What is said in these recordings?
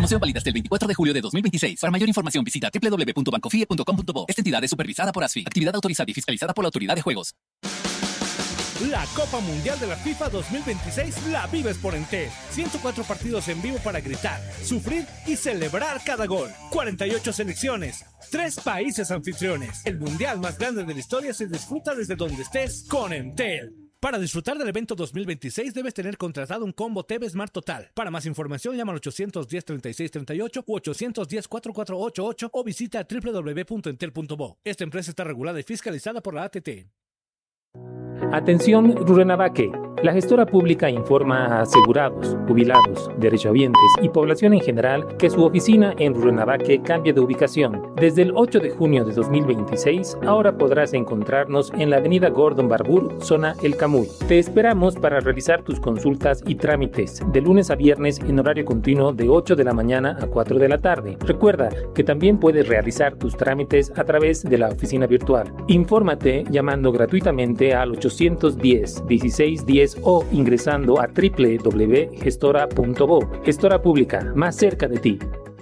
Promoción válida hasta el 24 de julio de 2026. Para mayor información visita www.bancofie.com.bo. Esta entidad es supervisada por ASFI. Actividad autorizada y fiscalizada por la Autoridad de Juegos. La Copa Mundial de la FIFA 2026 la vives por Entel. 104 partidos en vivo para gritar, sufrir y celebrar cada gol. 48 selecciones, 3 países anfitriones. El mundial más grande de la historia se disfruta desde donde estés con Entel. Para disfrutar del evento 2026 debes tener contratado un combo TV Smart Total. Para más información llama al 810-3638 u 810-4488 o visita www.entel.bo. Esta empresa está regulada y fiscalizada por la ATT. Atención Rurrenabaque. La gestora pública informa a asegurados, jubilados, derechohabientes y población en general que su oficina en Rurrenabaque cambia de ubicación. Desde el 8 de junio de 2026, ahora podrás encontrarnos en la avenida Gordon Barbour, zona El Camuy. Te esperamos para realizar tus consultas y trámites de lunes a viernes en horario continuo de 8 de la mañana a 4 de la tarde. Recuerda que también puedes realizar tus trámites a través de la oficina virtual. Infórmate llamando gratuitamente al 810-1610 o ingresando a www.gestora.bo. Gestora Pública, más cerca de ti.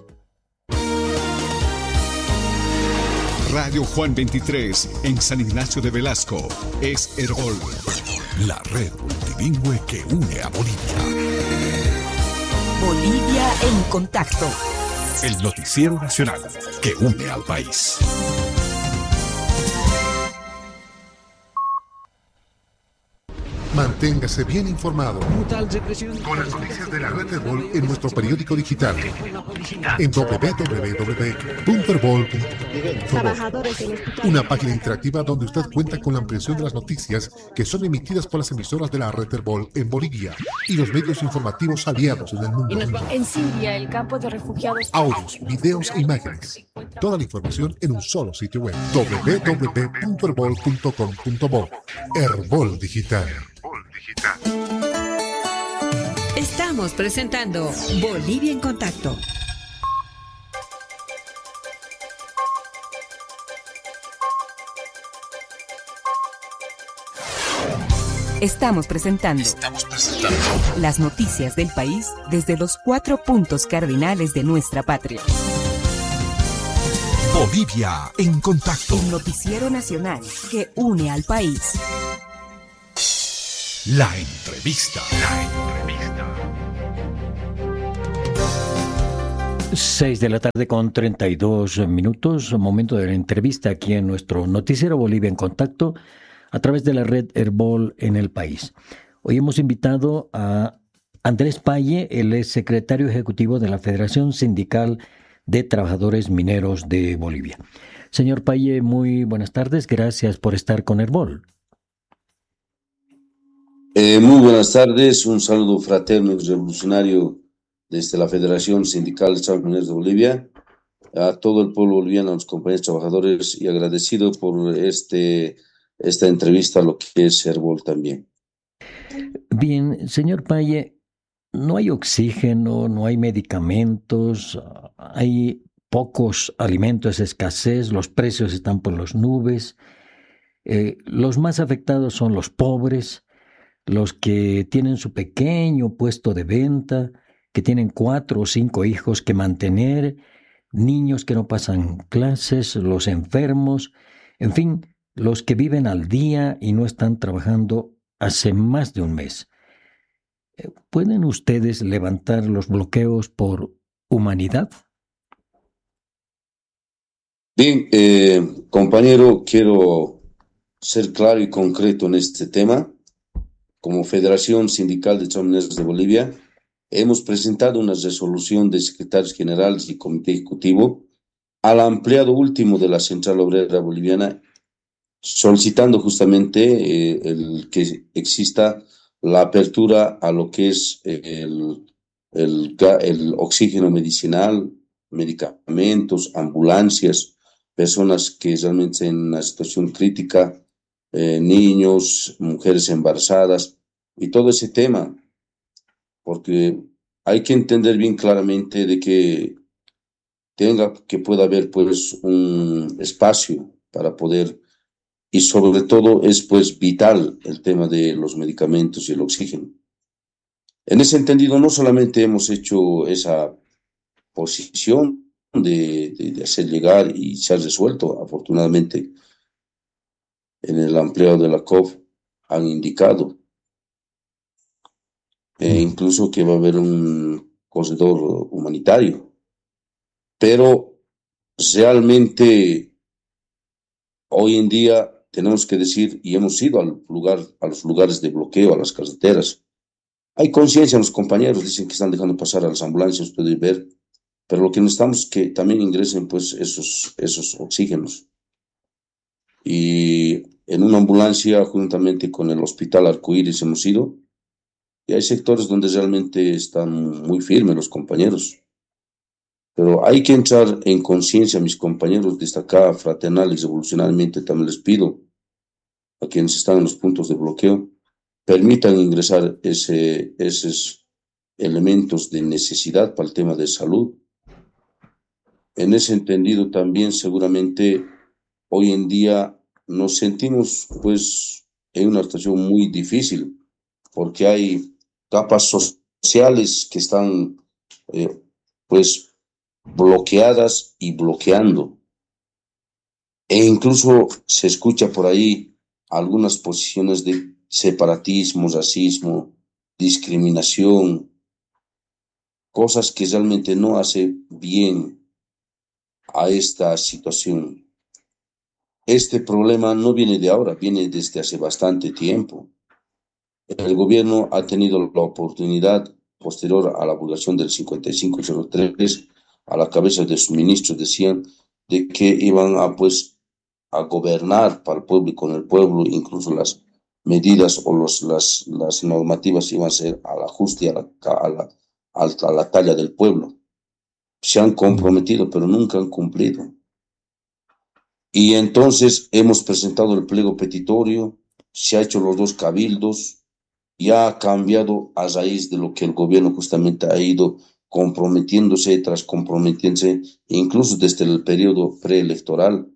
Radio Juan 23 en San Ignacio de Velasco es Herbol, la red multilingüe que une a Bolivia. Bolivia en contacto. El noticiero nacional que une al país. Manténgase bien informado con las noticias de la red Herbol en nuestro periódico digital en www.herbol.com. Una página interactiva donde usted cuenta con la ampliación de las noticias que son emitidas por las emisoras de la red Herbol en Bolivia y los medios informativos aliados en el mundo. En Siria, el campo de refugiados. Audios, videos e imágenes. Toda la información en un solo sitio web. www.herbol.com.bo. Herbol Digital. Estamos presentando Bolivia en Contacto. Estamos presentando las noticias del país desde los 4 puntos cardinales de nuestra patria. Bolivia en Contacto. El noticiero nacional que une al país. La entrevista. 6 de la tarde con 32 minutos, momento de la entrevista aquí en nuestro noticiero Bolivia en Contacto a través de la red Herbol en el país. Hoy hemos invitado a Andrés Paye, él es secretario ejecutivo de la Federación Sindical de Trabajadores Mineros de Bolivia. Señor Paye, muy buenas tardes, gracias por estar con Herbol. Muy buenas tardes, un saludo fraterno y revolucionario desde la Federación Sindical de Trabajadores Mineros de Bolivia, a todo el pueblo boliviano, a los compañeros trabajadores y agradecido por esta entrevista a lo que es Herbol también. Bien, señor Paye, no hay oxígeno, no hay medicamentos, hay pocos alimentos, escasez, los precios están por las nubes, los más afectados son los pobres, los que tienen su pequeño puesto de venta, que tienen 4 o 5 hijos que mantener, niños que no pasan clases, los enfermos, en fin, los que viven al día y no están trabajando hace más de un mes. ¿Pueden ustedes levantar los bloqueos por humanidad? Bien, compañero, quiero ser claro y concreto en este tema. Como Federación Sindical de Trabajadores Mineros de Bolivia, hemos presentado una resolución de secretarios generales y comité ejecutivo al ampliado último de la Central Obrera Boliviana, solicitando justamente que exista la apertura a lo que es el oxígeno medicinal, medicamentos, ambulancias, personas que realmente en una situación crítica, niños, mujeres embarazadas y todo ese tema, porque hay que entender bien claramente de que pueda haber pues un espacio para poder, y sobre todo es pues vital el tema de los medicamentos y el oxígeno. En ese entendido, no solamente hemos hecho esa posición de hacer llegar y se ha resuelto. Afortunadamente, en el ampliado de la COF han indicado incluso que va a haber un corredor humanitario, pero realmente hoy en día tenemos que decir, y hemos ido a los lugares de bloqueo, a las carreteras, hay conciencia en los compañeros, dicen que están dejando pasar a las ambulancias, pueden ver, pero lo que necesitamos es que también ingresen pues esos oxígenos. Y en una ambulancia, juntamente con el Hospital Arcoíris, hemos ido, y hay sectores donde realmente están muy firmes los compañeros. Pero hay que entrar en conciencia, mis compañeros, desde acá, fraternal y revolucionariamente, también les pido a quienes están en los puntos de bloqueo, permitan ingresar esos elementos de necesidad para el tema de salud. En ese entendido también seguramente hoy en día nos sentimos pues en una situación muy difícil porque hay capas sociales que están pues bloqueadas y bloqueando. E incluso se escucha por ahí algunas posiciones de separatismo, racismo, discriminación, cosas que realmente no hace bien a esta situación. Este problema no viene de ahora, viene desde hace bastante tiempo. El gobierno ha tenido la oportunidad, posterior a la abrogación del 5503, a la cabeza de sus ministros decían de que iban a gobernar para el pueblo y con el pueblo, incluso las medidas o las normativas iban a ser al ajuste a la talla del pueblo. Se han comprometido, pero nunca han cumplido. Y entonces hemos presentado el pliego petitorio, se ha hecho los 2 cabildos, ya ha cambiado a raíz de lo que el gobierno justamente ha ido comprometiéndose tras comprometiéndose, incluso desde el periodo preelectoral,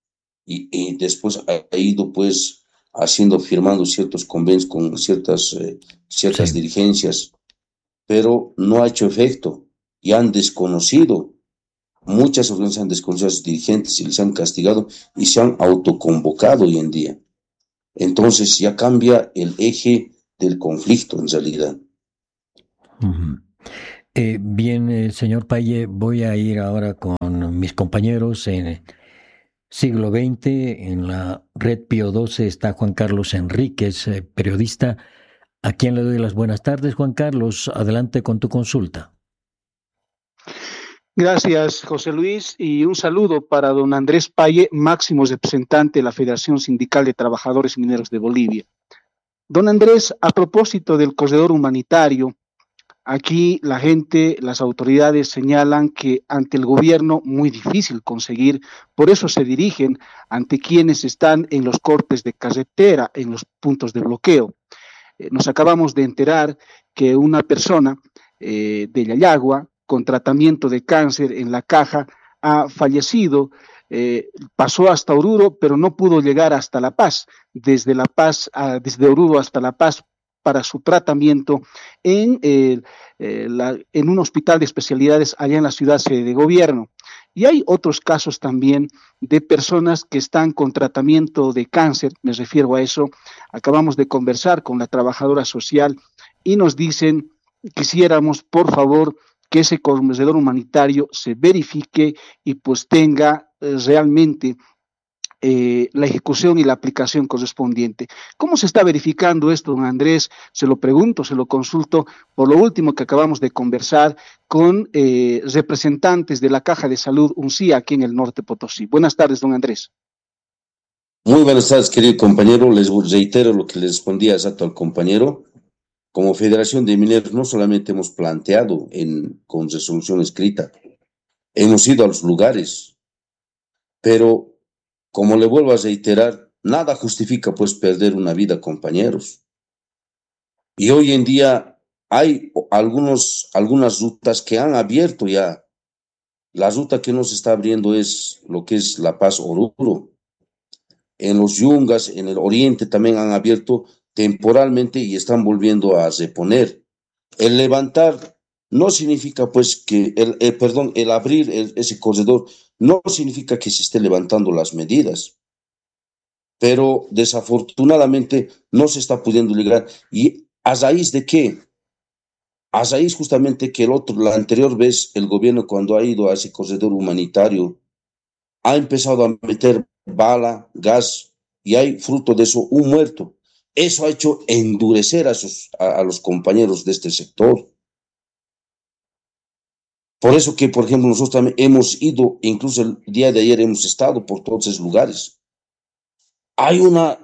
y después ha ido pues firmando ciertos convenios con ciertas dirigencias, pero no ha hecho efecto y han desconocido. Muchas organizaciones han desconocido a sus dirigentes y les han castigado y se han autoconvocado hoy en día. Entonces ya cambia el eje del conflicto en realidad. Bien, señor Paye, voy a ir ahora con mis compañeros en Siglo XX. En la red Pío XII está Juan Carlos Enríquez, periodista, a quien le doy las buenas tardes. Juan Carlos, adelante con tu consulta. Gracias, José Luis, y un saludo para don Andrés Paye, máximo representante de la Federación Sindical de Trabajadores Mineros de Bolivia. Don Andrés, a propósito del corredor humanitario, aquí la gente, las autoridades señalan que ante el gobierno muy difícil conseguir, por eso se dirigen ante quienes están en los cortes de carretera, en los puntos de bloqueo. Nos acabamos de enterar que una persona de Yayagua, con tratamiento de cáncer en la Caja, ha fallecido, pasó hasta Oruro, pero no pudo llegar hasta La Paz, desde Oruro hasta La Paz, para su tratamiento en un hospital de especialidades allá en la ciudad sede de gobierno. Y hay otros casos también de personas que están con tratamiento de cáncer, me refiero a eso. Acabamos de conversar con la trabajadora social y nos dicen, quisiéramos por favor que ese corredor humanitario se verifique y pues tenga realmente la ejecución y la aplicación correspondiente. ¿Cómo se está verificando esto, don Andrés? Se lo pregunto, se lo consulto por lo último que acabamos de conversar con representantes de la Caja de Salud UNCIA aquí en el Norte Potosí. Buenas tardes, don Andrés. Muy buenas tardes, querido compañero. Les reitero lo que le respondía exacto al compañero. Como Federación de Mineros no solamente hemos planteado con resolución escrita, hemos ido a los lugares, pero como le vuelvo a reiterar, nada justifica pues perder una vida, compañeros. Y hoy en día hay algunas rutas que han abierto ya. La ruta que nos está abriendo es lo que es La Paz Oruro. En los Yungas, en el oriente también han abierto temporalmente y están volviendo a reponer. El levantar no significa pues que, el abrir ese corredor no significa que se esté levantando las medidas, pero desafortunadamente no se está pudiendo llegar. ¿Y a raíz de qué? A raíz justamente que la anterior vez el gobierno cuando ha ido a ese corredor humanitario ha empezado a meter bala, gas y hay fruto de eso un muerto. Eso ha hecho endurecer a los compañeros de este sector. Por eso que, por ejemplo, nosotros también hemos ido, incluso el día de ayer hemos estado por todos esos lugares. Hay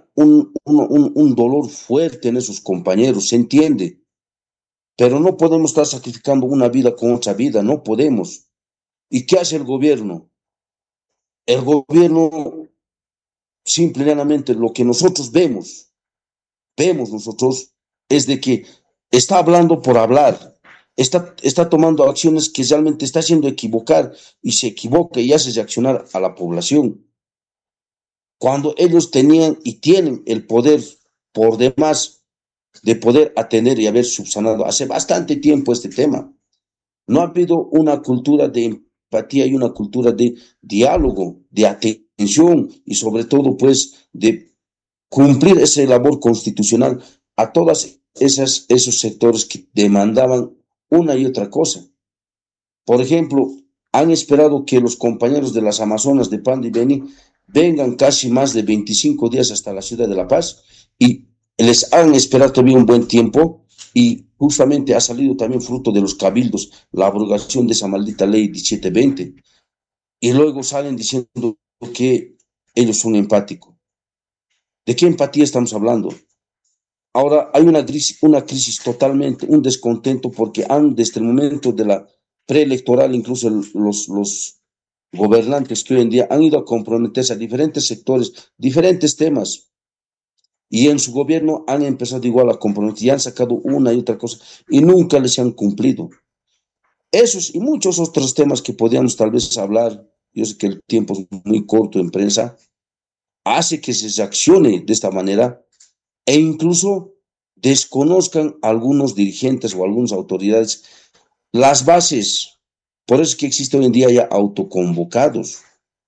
un dolor fuerte en esos compañeros, se entiende, pero no podemos estar sacrificando una vida con otra vida, no podemos. ¿Y qué hace el gobierno? El gobierno, simplemente lo que nosotros vemos nosotros, es de que está hablando por hablar, está tomando acciones que realmente está haciendo equivocar y se equivoca y hace reaccionar a la población. Cuando ellos tenían y tienen el poder por demás de poder atender y haber subsanado hace bastante tiempo este tema. No ha habido una cultura de empatía y una cultura de diálogo, de atención y sobre todo pues de cumplir esa labor constitucional a todos esos sectores que demandaban una y otra cosa. Por ejemplo, han esperado que los compañeros de las Amazonas de Pando y Beni vengan casi más de 25 días hasta la ciudad de La Paz y les han esperado todavía un buen tiempo y justamente ha salido también fruto de los cabildos la abrogación de esa maldita ley 1720 y luego salen diciendo que ellos son empáticos. ¿De qué empatía estamos hablando? Ahora hay una crisis totalmente, un descontento porque desde el momento de la preelectoral, incluso los gobernantes que hoy en día han ido a comprometerse a diferentes sectores, diferentes temas, y en su gobierno han empezado igual a comprometer y han sacado una y otra cosa y nunca les han cumplido. Esos y muchos otros temas que podíamos tal vez hablar, yo sé que el tiempo es muy corto en prensa, hace que se reaccione de esta manera e incluso desconozcan algunos dirigentes o algunas autoridades las bases. Por eso es que existe hoy en día ya autoconvocados.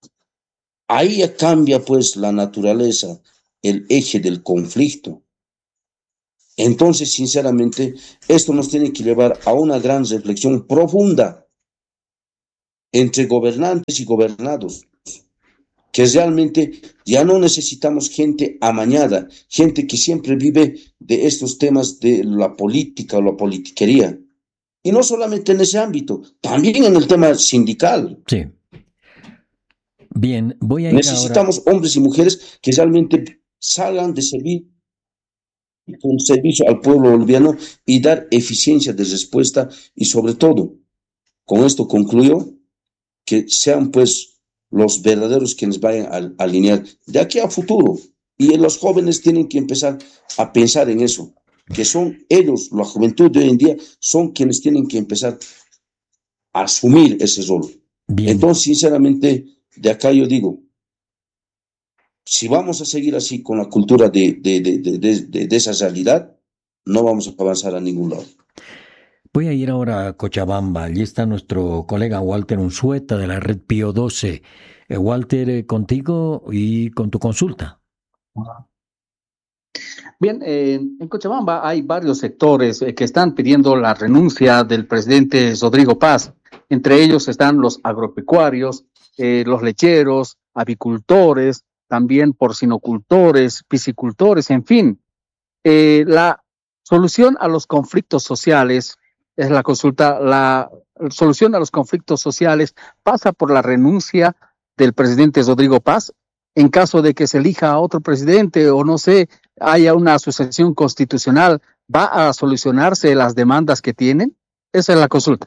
Ahí ya cambia pues la naturaleza, el eje del conflicto. Entonces, sinceramente, esto nos tiene que llevar a una gran reflexión profunda entre gobernantes y gobernados, que realmente ya no necesitamos gente amañada, gente que siempre vive de estos temas de la política o la politiquería. Y no solamente en ese ámbito, también en el tema sindical. Sí. Bien, voy a ir Necesitamos ahora... hombres y mujeres que realmente salgan de servir con servicio al pueblo boliviano y dar eficiencia de respuesta y sobre todo, con esto concluyo, que sean pues los verdaderos quienes vayan a alinear de aquí a futuro. Y los jóvenes tienen que empezar a pensar en eso, que son ellos, la juventud de hoy en día, son quienes tienen que empezar a asumir ese rol. Bien. Entonces, sinceramente, de acá yo digo, si vamos a seguir así con la cultura de esa realidad, no vamos a avanzar a ningún lado. Voy a ir ahora a Cochabamba. Allí está nuestro colega Walter Unzueta de la Red Pío XII. Walter, contigo y con tu consulta. Bien, en Cochabamba hay varios sectores que están pidiendo la renuncia del presidente Rodrigo Paz. Entre ellos están los agropecuarios, los lecheros, avicultores, también porcinocultores, piscicultores, en fin. La solución a los conflictos sociales es la consulta. La solución a los conflictos sociales pasa por la renuncia del presidente Rodrigo Paz en caso de que se elija a otro presidente o no sé, haya una sucesión constitucional. ¿Va a solucionarse las demandas que tienen? Esa es la consulta.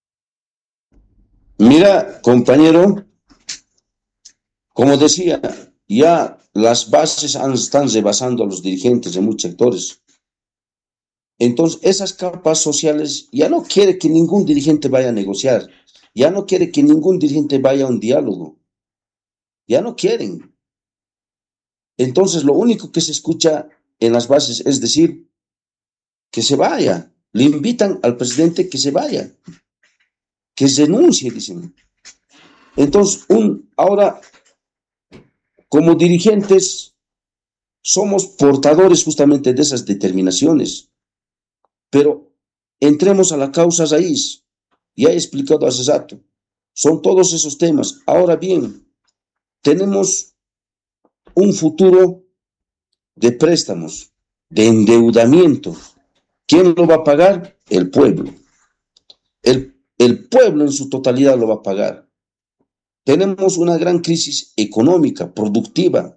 Mira, compañero, como decía, ya las bases están rebasando a los dirigentes de muchos sectores. Entonces, esas capas sociales ya no quiere que ningún dirigente vaya a negociar, ya no quiere que ningún dirigente vaya a un diálogo, ya no quieren. Entonces, lo único que se escucha en las bases es decir, que se vaya, le invitan al presidente que se vaya, que renuncie, dicen. Entonces, ahora, como dirigentes, somos portadores justamente de esas determinaciones, pero entremos a la causa raíz. Ya he explicado hace rato, son todos esos temas. Ahora bien, tenemos un futuro de préstamos, de endeudamiento. ¿Quién lo va a pagar? El pueblo. El pueblo en su totalidad lo va a pagar. Tenemos una gran crisis económica, productiva.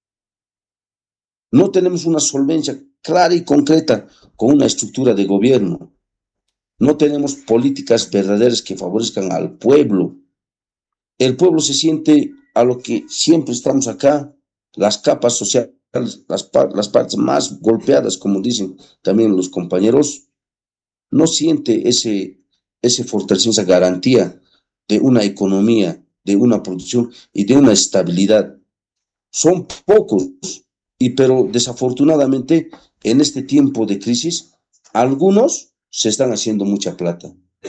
No tenemos una solvencia clara y concreta con una estructura de gobierno. No tenemos políticas verdaderas que favorezcan al pueblo. El pueblo se siente a lo que siempre estamos acá, las capas sociales, las partes más golpeadas, como dicen también los compañeros, no siente ese fortalecimiento, esa garantía de una economía, de una producción y de una estabilidad. Son pocos, pero desafortunadamente en este tiempo de crisis, algunos se están haciendo mucha plata.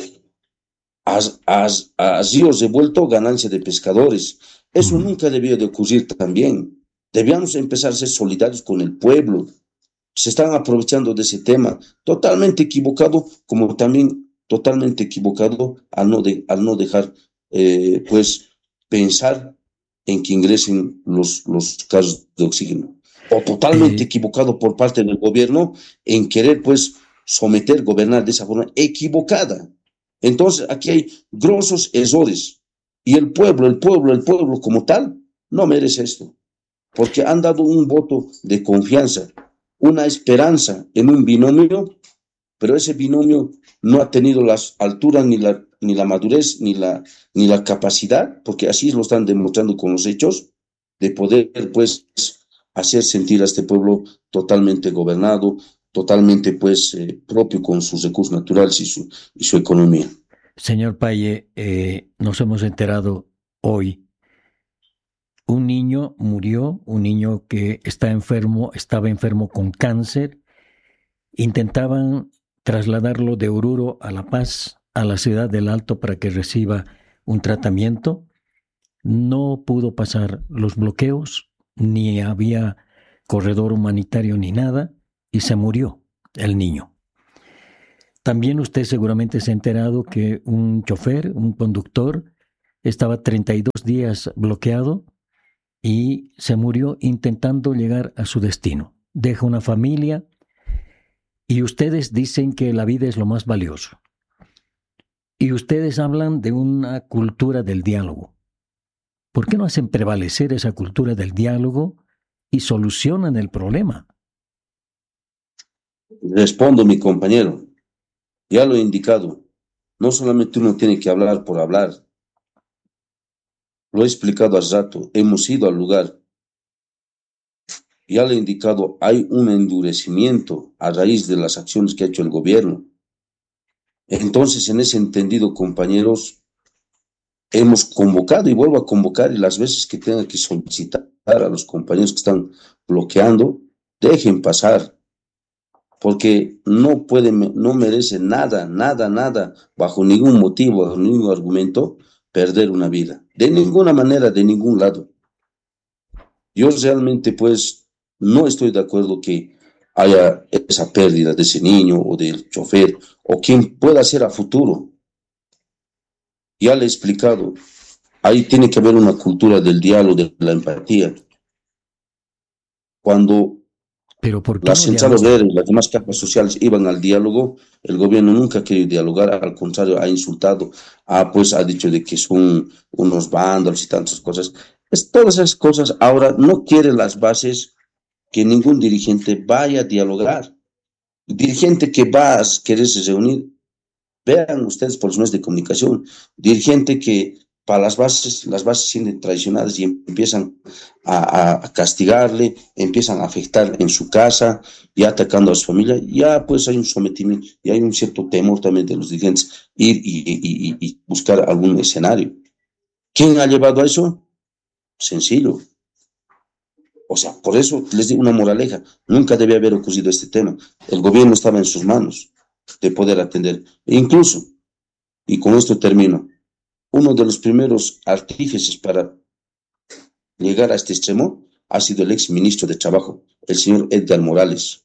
A ríos revuelto, ganancia de pescadores. Eso nunca debió de ocurrir también. Debíamos empezar a ser solidarios con el pueblo. Se están aprovechando de ese tema. Totalmente equivocado, como también totalmente equivocado al no dejar, pues, pensar en que ingresen los casos de oxígeno. O totalmente equivocado por parte del gobierno en querer, pues, gobernar de esa forma equivocada. Entonces, aquí hay grosos errores. Y el pueblo como tal, no merece esto. Porque han dado un voto de confianza, una esperanza en un binomio, pero ese binomio no ha tenido las alturas, ni la madurez, ni la capacidad, porque así lo están demostrando con los hechos, de poder, pues, hacer sentir a este pueblo totalmente gobernado, totalmente, pues, propio con sus recursos naturales y su economía. Señor Paye, nos hemos enterado hoy, un niño murió, un niño que estaba enfermo con cáncer. Intentaban trasladarlo de Oruro a La Paz, a la ciudad del Alto, para que reciba un tratamiento. No pudo pasar los bloqueos, ni había corredor humanitario ni nada, y se murió el niño. También usted seguramente se ha enterado que un chofer, un conductor, estaba 32 días bloqueado y se murió intentando llegar a su destino. Deja una familia y ustedes dicen que la vida es lo más valioso. Y ustedes hablan de una cultura del diálogo. ¿Por qué no hacen prevalecer esa cultura del diálogo y solucionan el problema? Respondo, mi compañero. Ya lo he indicado. No solamente uno tiene que hablar por hablar. Lo he explicado hace rato. Hemos ido al lugar. Ya le he indicado, hay un endurecimiento a raíz de las acciones que ha hecho el gobierno. Entonces, en ese entendido, compañeros, hemos convocado y vuelvo a convocar, y las veces que tenga que solicitar a los compañeros que están bloqueando, dejen pasar, porque no merece nada, bajo ningún motivo, bajo ningún argumento, perder una vida. De ninguna manera, de ningún lado. Yo realmente, pues, no estoy de acuerdo que haya esa pérdida de ese niño o del chofer o quien pueda ser a futuro. Ya le he explicado, ahí tiene que haber una cultura del diálogo, de la empatía. Cuando las centrales obreras y las demás capas sociales iban al diálogo, el gobierno nunca ha querido dialogar, al contrario, ha insultado, pues ha dicho de que son unos vándalos y tantas cosas. Todas esas cosas ahora no quieren las bases que ningún dirigente vaya a dialogar. El dirigente que va a quererse reunir, vean ustedes por los medios de comunicación, dirigente que para las bases sienten traicionadas y empiezan a castigarle, empiezan a afectar en su casa, ya atacando a su familia, ya pues hay un sometimiento y hay un cierto temor también de los dirigentes ir y buscar algún escenario. ¿Quién ha llevado a eso? Sencillo. O sea, por eso les digo una moraleja, nunca debía haber ocurrido este tema. El gobierno estaba en sus manos. de poder atender. E incluso, y con esto termino, uno de los primeros artífices para llegar a este extremo ha sido el ex ministro de Trabajo, el señor Edgar Morales.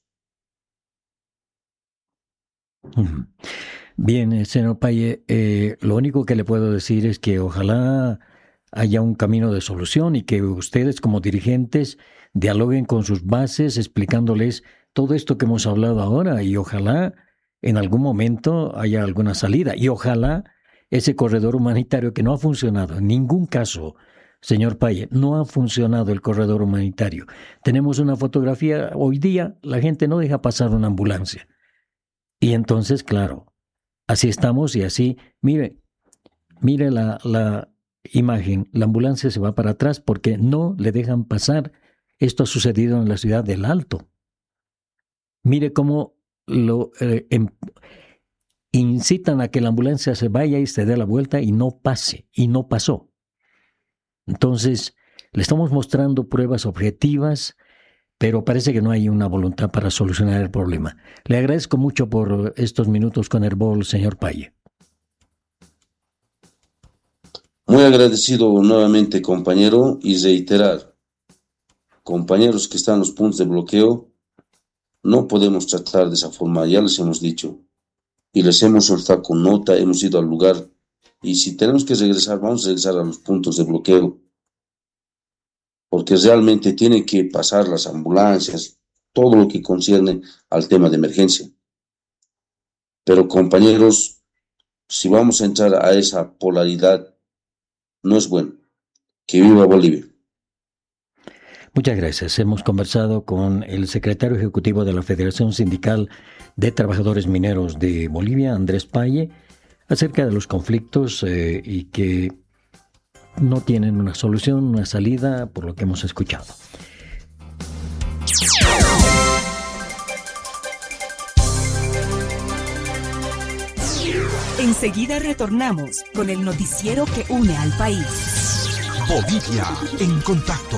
Bien, señor Paye, lo único que le puedo decir es que ojalá haya un camino de solución y que ustedes como dirigentes dialoguen con sus bases explicándoles todo esto que hemos hablado ahora y ojalá en algún momento haya alguna salida y ojalá ese corredor humanitario que no ha funcionado en ningún caso, señor Paye, no ha funcionado el corredor humanitario. Tenemos una fotografía, hoy día la gente no deja pasar una ambulancia. Y entonces, claro, así estamos y así, mire la imagen, la ambulancia se va para atrás porque no le dejan pasar. Esto ha sucedido en la ciudad del Alto. Mire cómo lo incitan a que la ambulancia se vaya y se dé la vuelta y no pase, y no pasó. Entonces, le estamos mostrando pruebas objetivas, pero parece que no hay una voluntad para solucionar el problema. Le agradezco mucho por estos minutos con Herbol, señor Paye. Muy agradecido nuevamente, compañero, y reiterar, compañeros que están en los puntos de bloqueo, no podemos tratar de esa forma, ya les hemos dicho, y les hemos soltado con nota, hemos ido al lugar, y si tenemos que regresar, vamos a regresar a los puntos de bloqueo, porque realmente tienen que pasar las ambulancias, todo lo que concierne al tema de emergencia. Pero compañeros, si vamos a entrar a esa polaridad, no es bueno. Que viva Bolivia. Muchas gracias. Hemos conversado con el secretario ejecutivo de la Federación Sindical de Trabajadores Mineros de Bolivia, Andrés Paye, acerca de los conflictos y que no tienen una solución, una salida, por lo que hemos escuchado. Enseguida retornamos con el noticiero que une al país. Bolivia en contacto.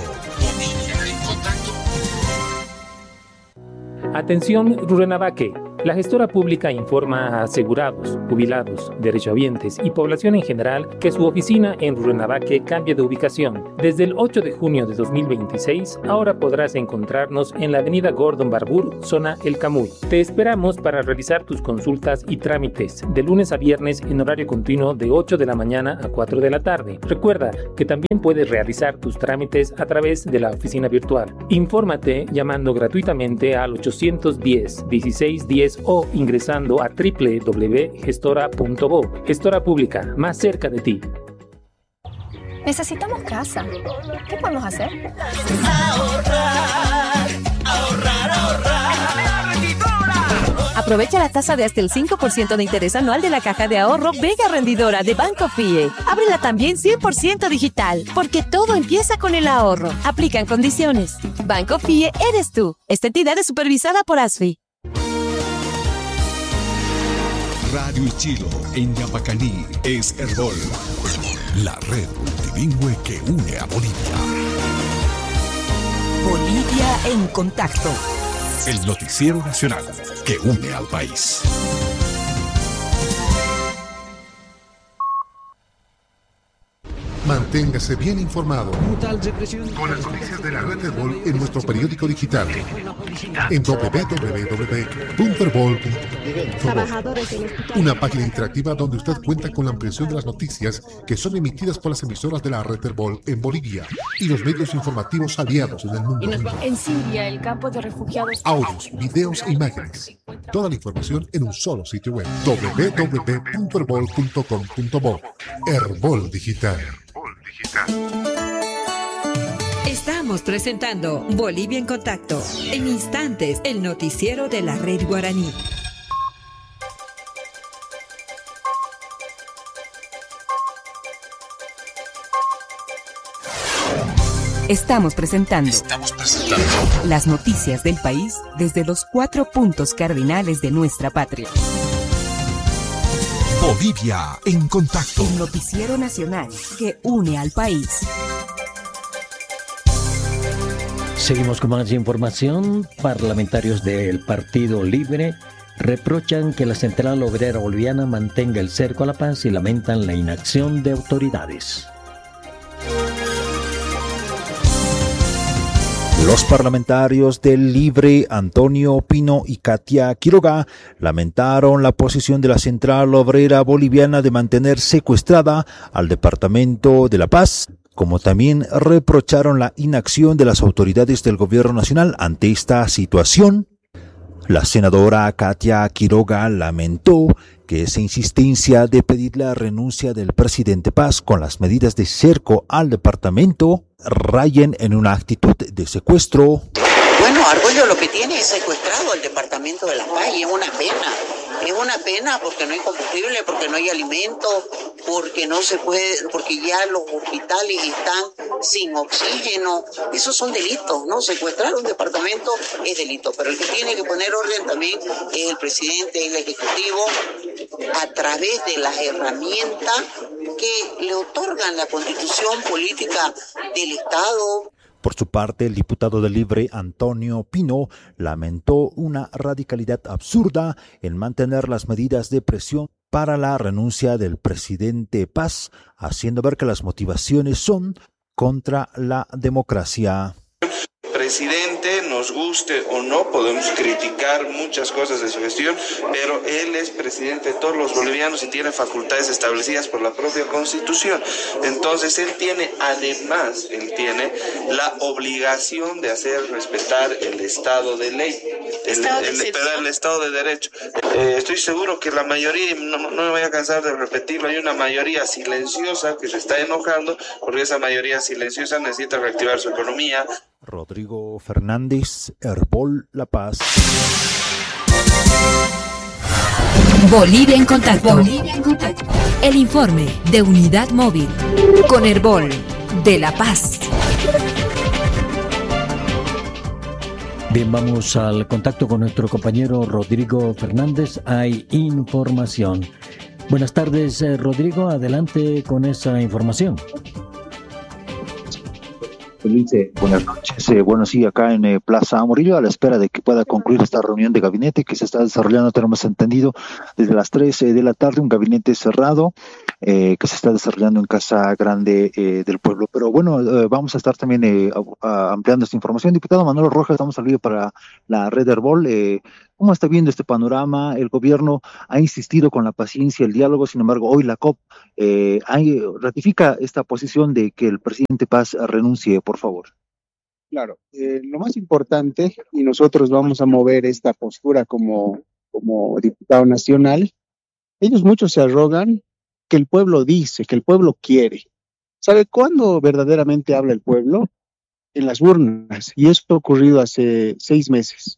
Atención, Rurrenabaque. La gestora pública informa a asegurados, jubilados, derechohabientes y población en general que su oficina en Rurrenabaque cambia de ubicación. Desde el 8 de junio de 2026, ahora podrás encontrarnos en la avenida Gordon Barbur, zona El Camuy. Te esperamos para realizar tus consultas y trámites de lunes a viernes en horario continuo de 8 de la mañana a 4 de la tarde. Recuerda que también puedes realizar tus trámites a través de la oficina virtual. Infórmate llamando gratuitamente al 810-1610 o ingresando a www.gestora.bo. Gestora Pública, más cerca de ti. Necesitamos casa. ¿Qué podemos hacer? Ahorrar. Aprovecha la tasa de hasta el 5% de interés anual de la caja de ahorro Vega Rendidora de Banco FIE. Ábrela también 100% digital, porque todo empieza con el ahorro. Aplican condiciones. Banco FIE eres tú. Esta entidad es supervisada por ASFI. Radio Ichilo en Yapacaní es Herbol, la red multilingüe que une a Bolivia. Bolivia en contacto. El noticiero nacional que une al país. Manténgase bien informado con las noticias de la red Herbol en nuestro periódico digital en www.herbol.com. Una página interactiva donde usted cuenta con la ampliación de las noticias que son emitidas por las emisoras de la red Herbol en Bolivia y los medios informativos aliados en el mundo. En Siria, el campo de refugiados. Audios, videos e imágenes. Toda la información en un solo sitio web. www.herbol.com.bo. Herbol Digital. Estamos presentando Bolivia en Contacto. En instantes, el noticiero de la Red Guaraní. Estamos presentando las noticias del país desde los 4 puntos cardinales de nuestra patria. Bolivia en contacto. El noticiero nacional que une al país. Seguimos con más información. Parlamentarios del Partido Libre reprochan que la Central Obrera Boliviana mantenga el cerco a la paz y lamentan la inacción de autoridades. Los parlamentarios del Libre, Antonio Pino y Katia Quiroga, lamentaron la posición de la Central Obrera Boliviana de mantener secuestrada al Departamento de La Paz, como también reprocharon la inacción de las autoridades del gobierno nacional ante esta situación. La senadora Katia Quiroga lamentó que esa insistencia de pedir la renuncia del presidente Paz con las medidas de cerco al departamento rayen en una actitud de secuestro. Bueno, Argüello lo que tiene es secuestrado al departamento de La Paz y es una pena. Es una pena porque no hay combustible, porque no hay alimento, porque no se puede, porque ya los hospitales están sin oxígeno. Esos son delitos, ¿no? Secuestrar un departamento es delito, pero el que tiene que poner orden también es el presidente, el ejecutivo, a través de las herramientas que le otorgan la constitución política del Estado. Por su parte, el diputado del Libre, Antonio Pino, lamentó una radicalidad absurda en mantener las medidas de presión para la renuncia del presidente Paz, haciendo ver que las motivaciones son contra la democracia. Presidente, nos guste o no, podemos criticar muchas cosas de su gestión, pero él es presidente de todos los bolivianos y tiene facultades establecidas por la propia Constitución. Entonces él tiene la obligación de hacer respetar el Estado de ley, el Estado de Derecho. Estoy seguro que la mayoría, no me voy a cansar de repetirlo, hay una mayoría silenciosa que se está enojando porque esa mayoría silenciosa necesita reactivar su economía. Rodrigo Fernández, Herbol La Paz. Bolivia en contacto. El informe de Unidad Móvil con Herbol de La Paz. Bien, vamos al contacto con nuestro compañero Rodrigo Fernández. Hay información. Buenas tardes, Rodrigo. Adelante con esa información. Buenas noches. Bueno, sí, acá en Plaza Murillo, a la espera de que pueda concluir esta reunión de gabinete que se está desarrollando, tenemos entendido, desde las 3 de la tarde, un gabinete cerrado que se está desarrollando en Casa Grande del Pueblo. Pero bueno, vamos a estar también ampliando esta información. Diputado Manuel Rojas, estamos saliendo para la red Herbol. ¿Cómo está viendo este panorama? El gobierno ha insistido con la paciencia, el diálogo, sin embargo, hoy la COP ratifica esta posición de que el presidente Paz renuncie, por favor. Claro, lo más importante, y nosotros vamos a mover esta postura como diputado nacional, ellos muchos se arrogan que el pueblo dice, que el pueblo quiere. ¿Sabe cuándo verdaderamente habla el pueblo? En las urnas, y esto ha ocurrido hace 6 meses.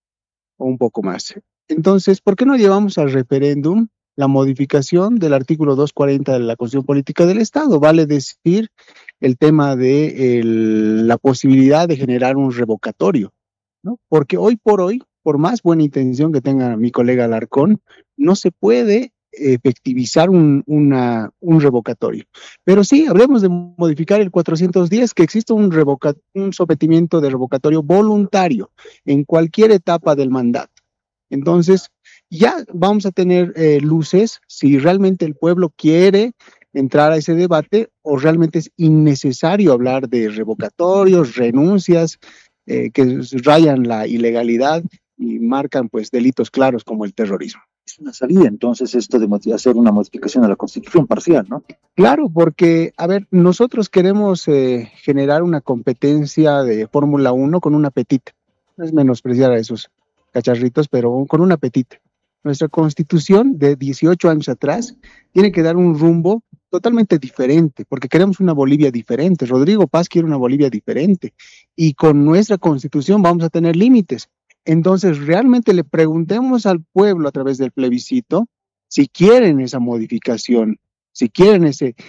O un poco más. Entonces, ¿por qué no llevamos al referéndum la modificación del artículo 240 de la Constitución Política del Estado? Vale decir, el tema de la posibilidad de generar un revocatorio, ¿no? Porque hoy por hoy, por más buena intención que tenga mi colega Alarcón, no se puede efectivizar un revocatorio. Pero sí, hablemos de modificar el 410, que existe un sometimiento de revocatorio voluntario en cualquier etapa del mandato. Entonces, ya vamos a tener luces si realmente el pueblo quiere entrar a ese debate o realmente es innecesario hablar de revocatorios, renuncias que rayan la ilegalidad y marcan pues delitos claros como el terrorismo. Es una salida, entonces, esto de hacer una modificación a la Constitución parcial, ¿no? Claro, porque, a ver, nosotros queremos generar una competencia de Fórmula 1 con un apetito. No es menospreciar a esos cacharritos, pero con un apetito. Nuestra Constitución de 18 años atrás tiene que dar un rumbo totalmente diferente, porque queremos una Bolivia diferente. Rodrigo Paz quiere una Bolivia diferente, y con nuestra Constitución vamos a tener límites. Entonces, realmente le preguntemos al pueblo a través del plebiscito si quieren esa modificación, si quieren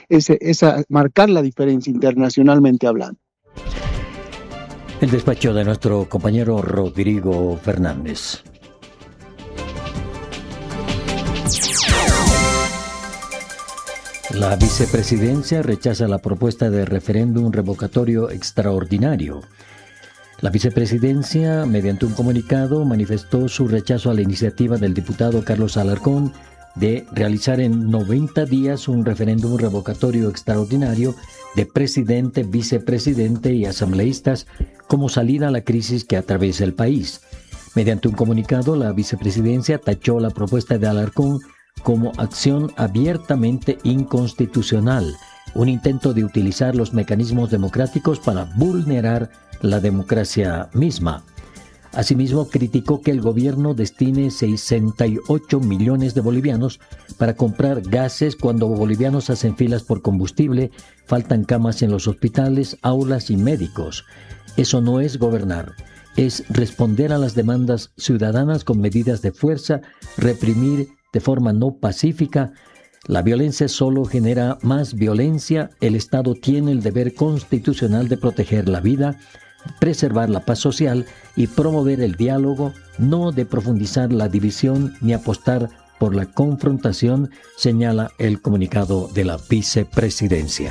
marcar la diferencia internacionalmente hablando. El despacho de nuestro compañero Rodrigo Fernández. La vicepresidencia rechaza la propuesta de referéndum revocatorio extraordinario. La vicepresidencia, mediante un comunicado, manifestó su rechazo a la iniciativa del diputado Carlos Alarcón de realizar en 90 días un referéndum revocatorio extraordinario de presidente, vicepresidente y asambleístas como salida a la crisis que atraviesa el país. Mediante un comunicado, la vicepresidencia tachó la propuesta de Alarcón como acción abiertamente inconstitucional, un intento de utilizar los mecanismos democráticos para vulnerar la democracia misma. Asimismo, criticó que el gobierno destine 68 millones de bolivianos para comprar gases cuando bolivianos hacen filas por combustible, faltan camas en los hospitales, aulas y médicos. Eso no es gobernar, es responder a las demandas ciudadanas con medidas de fuerza, reprimir de forma no pacífica. La violencia solo genera más violencia. El Estado tiene el deber constitucional de proteger la vida, preservar la paz social y promover el diálogo, no de profundizar la división ni apostar por la confrontación, señala el comunicado de la vicepresidencia.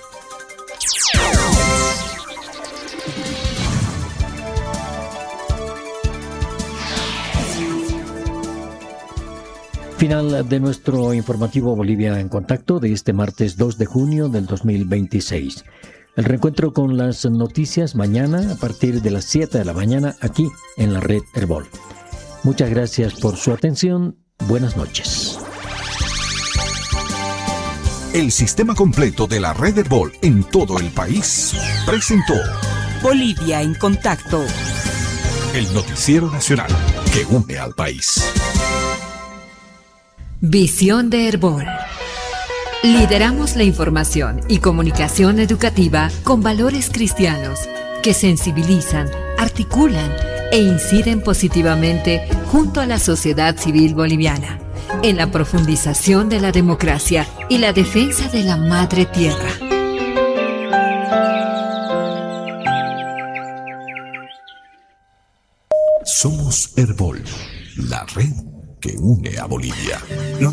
Final de nuestro informativo Bolivia en Contacto de este martes 2 de junio del 2026. El reencuentro con las noticias mañana a partir de las 7 de la mañana aquí en la red Herbol. Muchas gracias por su atención. Buenas noches. El sistema completo de la red Herbol en todo el país presentó Bolivia en Contacto, el noticiero nacional que une al país. Visión de Herbol. Lideramos la información y comunicación educativa con valores cristianos que sensibilizan, articulan e inciden positivamente junto a la sociedad civil boliviana en la profundización de la democracia y la defensa de la madre tierra. Somos Herbol, la red que une a Bolivia.